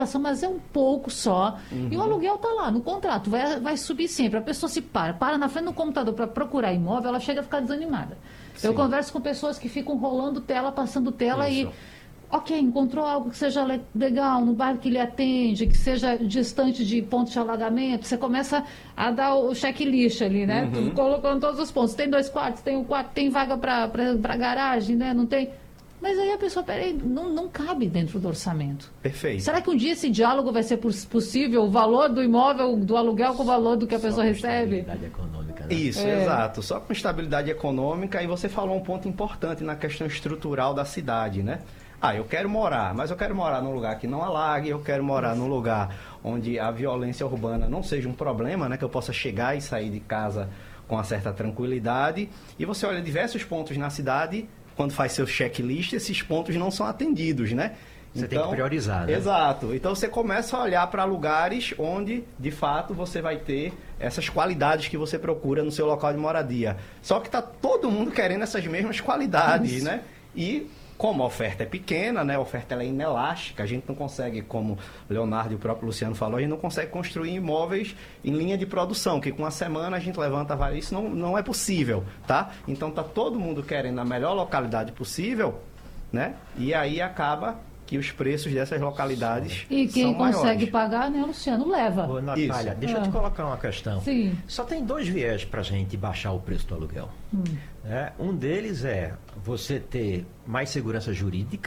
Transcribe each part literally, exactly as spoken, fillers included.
mas é um pouco só. Uhum. E o aluguel está lá no contrato, vai, vai subir sempre. A pessoa se para, para na frente do computador para procurar imóvel, ela chega a ficar desanimada. Sim. Eu converso com pessoas que ficam rolando tela, passando tela Isso. e, ok, encontrou algo que seja le- legal, no bairro que lhe atende, que seja distante de pontos de alagamento, você começa a dar o checklist ali, né? Uhum. Colocando todos os pontos. Tem dois quartos, tem um quarto, tem vaga para garagem, né? Não tem... Mas aí a pessoa, peraí, não, não cabe dentro do orçamento. Perfeito. Será que um dia esse diálogo vai ser pos- possível? O valor do imóvel, do aluguel com o valor do que a Só pessoa com recebe? estabilidade econômica, né? Isso, É. exato. Só com estabilidade econômica. E você falou um ponto importante na questão estrutural da cidade, né? Ah, eu quero morar, mas eu quero morar num lugar que não alague, eu quero morar num lugar onde a violência urbana não seja um problema, né? Que eu possa chegar e sair de casa com uma certa tranquilidade. E você olha diversos pontos na cidade, quando faz seu checklist, esses pontos não são atendidos, né? Você tem que priorizar, né? Exato. Então você começa a olhar para lugares onde, de fato, você vai ter essas qualidades que você procura no seu local de moradia. Só que está todo mundo querendo essas mesmas qualidades, Isso. né? E como a oferta é pequena, né? A oferta ela é inelástica, a gente não consegue, como o Leonardo e o próprio Luciano falou, a gente não consegue construir imóveis em linha de produção, que com uma semana a gente levanta várias... Isso não, não é possível, tá? Então tá todo mundo querendo a melhor localidade possível, né? E aí acaba que os preços dessas localidades E quem são consegue maiores. pagar, né, Luciano, leva. Ô, Natália, Isso. deixa eu te Ah. colocar uma questão. Sim. Só tem dois viés para a gente baixar o preço do aluguel. Hum. Né? Um deles é você ter mais segurança jurídica.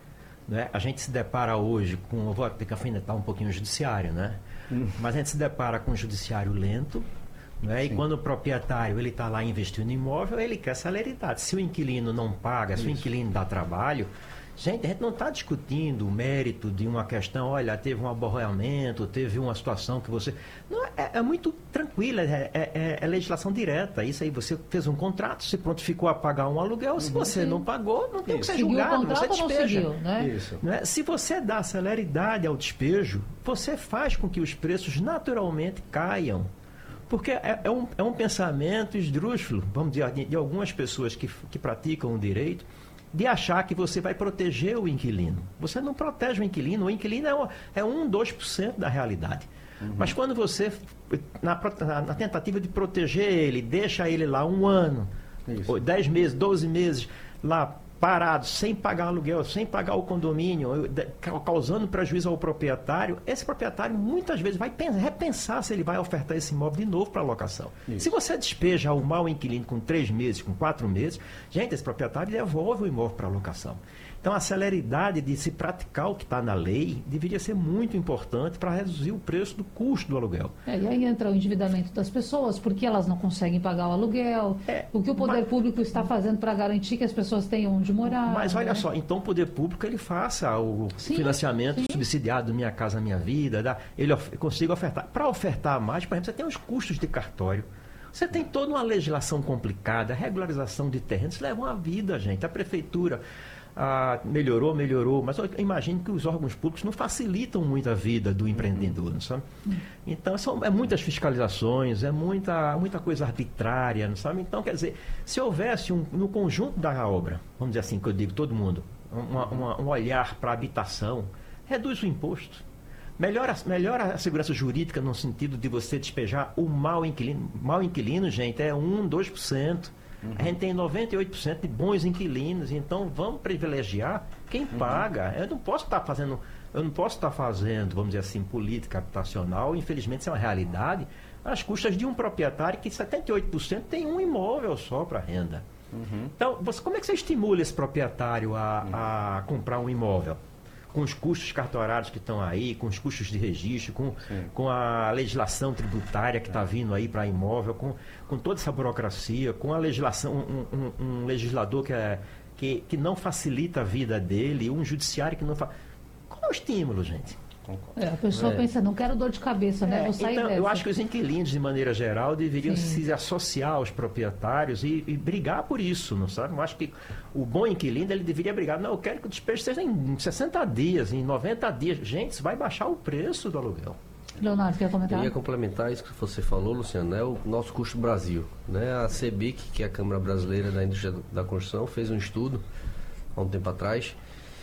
Né? A gente se depara hoje com... Eu vou ter que afinetar um pouquinho o judiciário, né? Hum. Mas a gente se depara com um judiciário lento. Né? E Sim. quando o proprietário ele está lá investindo em imóvel, ele quer celeridade. Se o inquilino não paga, se o Isso. inquilino dá trabalho... Gente, a gente não está discutindo o mérito de uma questão, olha, teve um aborrecimento, teve uma situação que você... Não, é, é muito tranquila, é, é, é legislação direta. Isso aí, você fez um contrato, se prontificou a pagar um aluguel, se você Sim. não pagou, não tem o que ser Seguiu o julgado, contrato você ou não despeja. seguiu, né? Isso. Né? Se você dá celeridade ao despejo, você faz com que os preços naturalmente caiam. Porque é, é, um, é um pensamento esdrúxulo, vamos dizer, de, de algumas pessoas que, que praticam o direito, de achar que você vai proteger o inquilino. Você não protege o inquilino, o inquilino é, um, é um, dois por cento da realidade. Uhum. Mas quando você, na, na tentativa de proteger ele, deixa ele lá um ano, Isso. dez meses, doze meses, lá parado, sem pagar aluguel, sem pagar o condomínio, causando prejuízo ao proprietário, esse proprietário muitas vezes vai repensar se ele vai ofertar esse imóvel de novo para locação. Isso. Se você despeja o mau inquilino com três meses, com quatro meses, gente, esse proprietário devolve o imóvel para locação. Então, a celeridade de se praticar o que está na lei deveria ser muito importante para reduzir o preço do custo do aluguel. É, e aí entra o endividamento das pessoas, porque elas não conseguem pagar o aluguel, É, o que o poder mas- público está fazendo para garantir que as pessoas tenham onde morar. Mas olha né? só, então o poder público ele faça o Sim, financiamento sim. subsidiado do Minha Casa Minha Vida, dá, ele of, consiga ofertar. Para ofertar mais, por exemplo, você tem os custos de cartório. Você tem toda uma legislação complicada, regularização de terrenos, leva uma vida, gente. A prefeitura ah, melhorou, melhorou, mas eu imagino que os órgãos públicos não facilitam muito a vida do empreendedor, não sabe? Então, são é muitas fiscalizações, é muita, muita coisa arbitrária, não sabe? Então, quer dizer, se houvesse um, no conjunto da obra, vamos dizer assim, que eu digo, todo mundo, uma, uma, um olhar para a habitação, reduz o imposto. Melhora, melhora a segurança jurídica no sentido de você despejar o mau inquilino. Mau inquilino, gente, é um, dois por cento. Uhum. A gente tem noventa e oito por cento de bons inquilinos, então vamos privilegiar quem uhum. paga. Eu não posso estar fazendo, eu não posso estar fazendo, vamos dizer assim, política habitacional, infelizmente isso é uma realidade, às custas de um proprietário que setenta e oito por cento tem um imóvel só para renda. Uhum. Então, você, como é que você estimula esse proprietário a, uhum. a comprar um imóvel? Com os custos cartorários que estão aí, com os custos de registro, com, com a legislação tributária que está vindo aí para imóvel, com, com toda essa burocracia, com a legislação, um, um, um legislador que, é, que, que não facilita a vida dele, um judiciário que não faz. Qual é o estímulo, gente? É, a pessoa É. pensa, não quero dor de cabeça, né? É, Vou sair então, dessa. eu acho que os inquilinos, de maneira geral, deveriam Sim. se associar aos proprietários e, e brigar por isso, não sabe? Eu acho que o bom inquilino, ele deveria brigar. Não, eu quero que o despejo seja em sessenta dias, em noventa dias. Gente, isso vai baixar o preço do aluguel. Leonardo, quer comentar? Eu ia complementar isso que você falou, Luciano, né? O nosso custo Brasil, né? A CEBIC, que é a Câmara Brasileira da Indústria da Construção, fez um estudo há um tempo atrás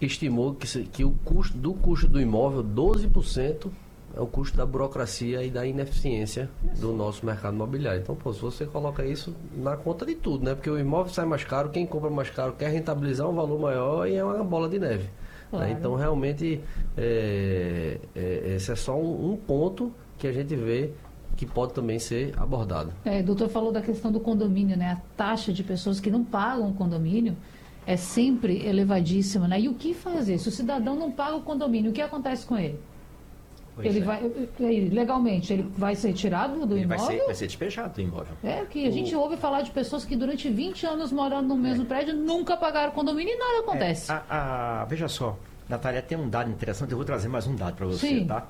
estimou que, se, que o custo do custo do imóvel, doze por cento é o custo da burocracia e da ineficiência do nosso mercado imobiliário. Então, pô, se você coloca isso na conta de tudo, né? Porque o imóvel sai mais caro, quem compra mais caro quer rentabilizar um valor maior e é uma bola de neve. Claro. Né? Então, realmente, é, é, esse é só um, um ponto que a gente vê que pode também ser abordado. É, o doutor falou da questão do condomínio, né? A taxa de pessoas que não pagam o condomínio é sempre elevadíssima, né? E o que fazer? Se o cidadão não paga o condomínio, o que acontece com ele? Pois ele é. vai, legalmente, ele vai ser tirado do ele imóvel? Vai ser, vai ser despejado do imóvel. É, que a o... gente ouve falar de pessoas que durante vinte anos morando no mesmo é. prédio nunca pagaram o condomínio e nada acontece. É, a, a, veja só, Natália, tem um dado interessante, eu vou trazer mais um dado para você, Sim. tá?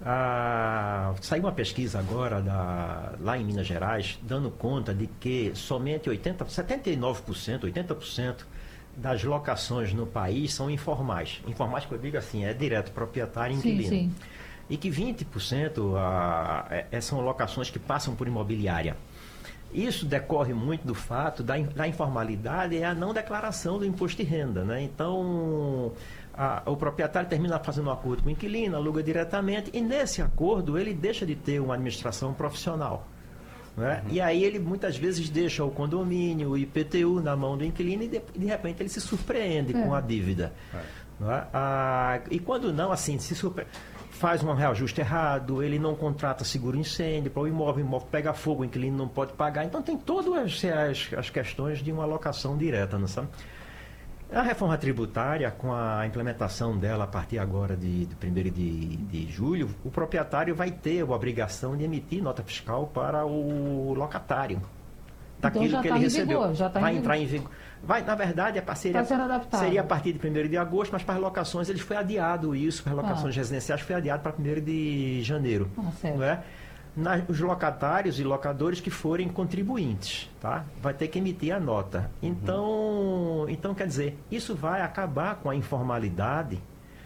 Ah, saiu uma pesquisa agora da, lá em Minas Gerais, dando conta de que somente oitenta, setenta e nove por cento, oitenta por cento das locações no país são informais. Informais que eu digo assim, é direto proprietário e inquilino. Sim, sim. E que vinte por cento ah, é, são locações que passam por imobiliária. Isso decorre muito do fato da, da informalidade e a não declaração do imposto de renda, né? Então, a, o proprietário termina fazendo um acordo com o inquilino, aluga diretamente, e nesse acordo ele deixa de ter uma administração profissional. Né? Uhum. E aí ele muitas vezes deixa o condomínio, o I P T U na mão do inquilino e de, de repente ele se surpreende é. com a dívida. É. Né? Ah, e quando não, assim, se surpreende... faz um reajuste errado, ele não contrata seguro incêndio para o imóvel, o imóvel pega fogo, o inquilino não pode pagar. Então tem todas as, as questões de uma alocação direta, não sabe? A reforma tributária, com a implementação dela a partir agora de, de primeiro de, de julho, o proprietário vai ter a obrigação de emitir nota fiscal para o locatário. Daquilo então já que tá ele em recebeu. Vigor, já tá vai em entrar vigor. em vigor. Vai, na verdade, a seria, seria a partir de primeiro de agosto, mas para as locações eles foi adiado isso, para as locações ah. residenciais foi adiado para primeiro de janeiro. Ah, certo. Não é? Na, os locatários e locadores que forem contribuintes, tá? Vai ter que emitir a nota. Então, uhum. então, quer dizer, isso vai acabar com a informalidade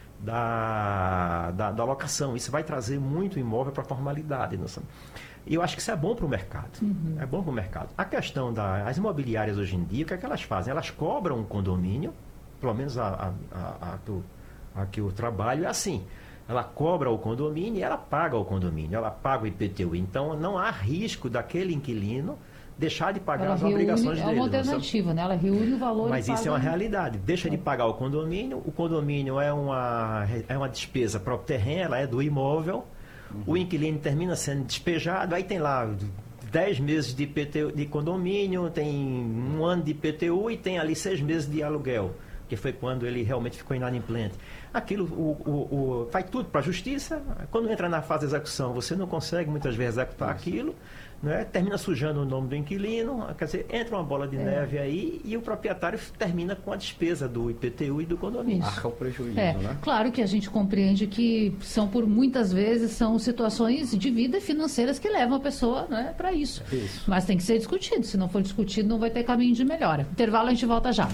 da, da, da locação. Isso vai trazer muito imóvel para a formalidade. Não sabe? E eu acho que isso é bom para o mercado. Uhum. É bom para o mercado. A questão das imobiliárias hoje em dia, o que é que elas fazem? Elas cobram um condomínio, pelo menos a, a, a, a, que, eu, a que eu trabalho é assim. Ela cobra o condomínio e ela paga o condomínio, ela paga o I P T U. Então não há risco daquele inquilino deixar de pagar ela as reúne, obrigações é dele. É uma alternativa, né? Ela reúne o valor. Mas isso paga... é uma realidade. Deixa é. de pagar o condomínio, o condomínio é uma, é uma despesa próprio terreno, ela é do imóvel. Uhum. O inquilino termina sendo despejado, aí tem lá dez meses de, I P T U, de condomínio, tem um ano de I P T U e tem ali seis meses de aluguel, que foi quando ele realmente ficou inadimplente. Aquilo o, o, o, vai tudo para a justiça, quando entra na fase de execução, você não consegue muitas vezes executar Nossa. aquilo, né? Termina sujando o nome do inquilino, quer dizer, entra uma bola de é. neve aí e o proprietário termina com a despesa do I P T U e do condomínio. Arca o prejuízo, é, né? Claro que a gente compreende que são, por muitas vezes, são situações de vida financeiras que levam a pessoa, né, para isso. isso. Mas tem que ser discutido, se não for discutido não vai ter caminho de melhora. Intervalo, a gente volta já.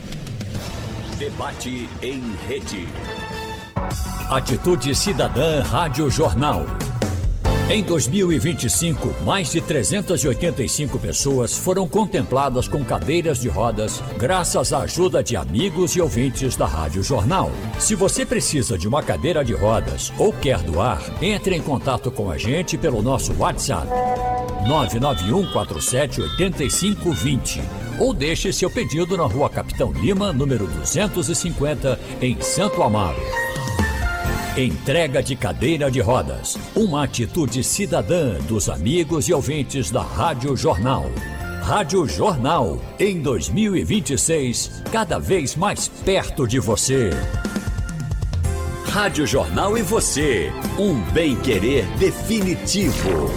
Debate em rede. Atitude Cidadã Rádio Jornal. Em dois mil e vinte e cinco, mais de trezentas e oitenta e cinco pessoas foram contempladas com cadeiras de rodas graças à ajuda de amigos e ouvintes da Rádio Jornal. Se você precisa de uma cadeira de rodas ou quer doar, entre em contato com a gente pelo nosso WhatsApp nove nove um quatro sete oito cinco dois zero ou deixe seu pedido na Rua Capitão Lima, número duzentos e cinquenta, em Santo Amaro. Entrega de cadeira de rodas, uma atitude cidadã dos amigos e ouvintes da Rádio Jornal. Rádio Jornal, em dois mil e vinte e seis, cada vez mais perto de você. Rádio Jornal e você, um bem-querer definitivo.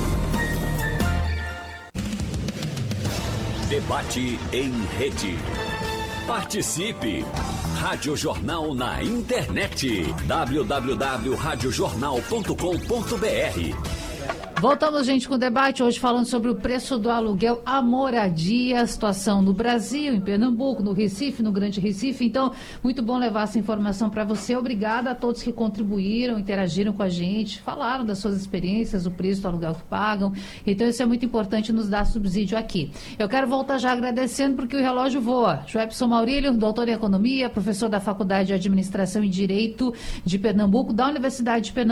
Debate em rede. Participe! Rádio Jornal na internet. w w w ponto rádio jornal ponto com ponto b r. Voltamos, gente, com o debate hoje falando sobre o preço do aluguel, a moradia, a situação no Brasil, em Pernambuco, no Recife, no Grande Recife. Então, muito bom levar essa informação para você. Obrigada a todos que contribuíram, interagiram com a gente, falaram das suas experiências, o preço do aluguel que pagam. Então, isso é muito importante, nos dar subsídio aqui. Eu quero voltar já agradecendo porque o relógio voa. Joepson Maurílio, doutor em Economia, professor da Faculdade de Administração e Direito de Pernambuco, da Universidade de Pernambuco.